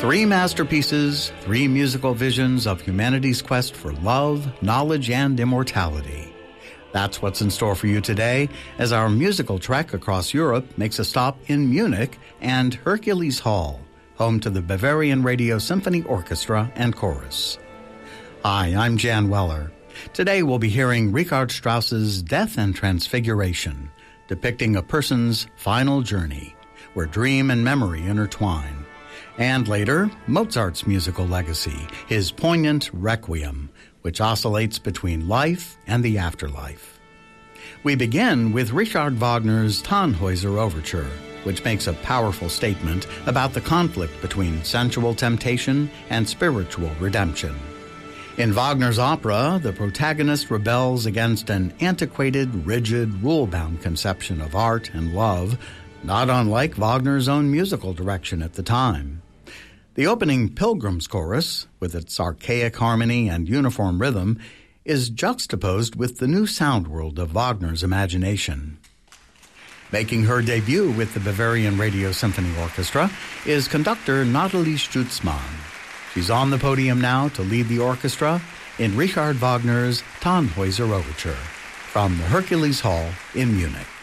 Three masterpieces, three musical visions of humanity's quest for love, knowledge, and immortality. That's what's in store for you today as our musical trek across Europe makes a stop in Munich and Hercules Hall, home to the Bavarian Radio Symphony Orchestra and Chorus. Hi, I'm Jan Weller. Today we'll be hearing Richard Strauss's Death and Transfiguration, depicting a person's final journey, where dream and memory intertwine. And later, Mozart's musical legacy, his poignant Requiem, which oscillates between life and the afterlife. We begin with Richard Wagner's Tannhäuser Overture, which makes a powerful statement about the conflict between sensual temptation and spiritual redemption. In Wagner's opera, the protagonist rebels against an antiquated, rigid, rule-bound conception of art and love, not unlike Wagner's own musical direction at the time. The opening Pilgrim's Chorus, with its archaic harmony and uniform rhythm, is juxtaposed with the new sound world of Wagner's imagination. Making her debut with the Bavarian Radio Symphony Orchestra is conductor Nathalie Stutzmann. She's on the podium now to lead the orchestra in Richard Wagner's Tannhäuser Overture from the Hercules Hall in Munich.